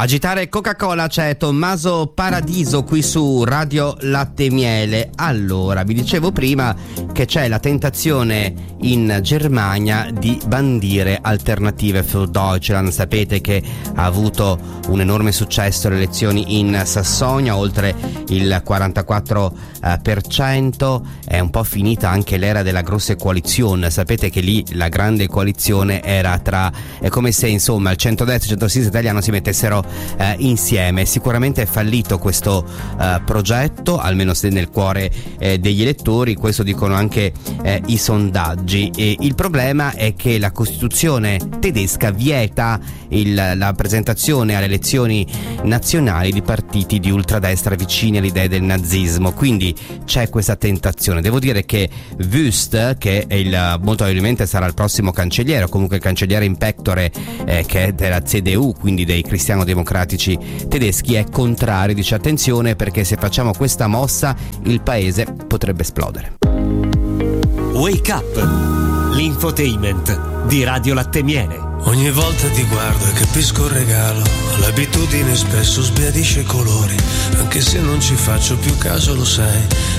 Agitare Coca-Cola, c'è Tommaso Paradiso qui su Radio Latte Miele. Allora, vi dicevo prima che c'è la tentazione in Germania di bandire Alternative für Deutschland. Sapete che ha avuto un enorme successo alle elezioni in Sassonia, oltre il 44%. È un po' finita anche l'era della grosse coalizione. Sapete che lì la grande coalizione era tra, è come se insomma il centrodestra e il centrosinistra italiano si mettessero insieme. Sicuramente è fallito questo progetto, almeno se nel cuore degli elettori, questo dicono anche i sondaggi. E il problema è che la Costituzione tedesca vieta la presentazione alle elezioni nazionali di partiti di ultradestra vicini alle idee del nazismo, quindi c'è questa tentazione. Devo dire che Wüst, che è molto probabilmente sarà il prossimo cancelliere, o comunque il cancelliere in pectore, che è della CDU, quindi dei cristiano-democratici tedeschi, è contrario, dice attenzione perché se facciamo questa mossa il paese potrebbe esplodere. Wake Up, l'infotainment di Radio Latte Miele. Ogni volta ti guardo e capisco il regalo, l'abitudine spesso sbiadisce i colori, anche se non ci faccio più caso lo sai,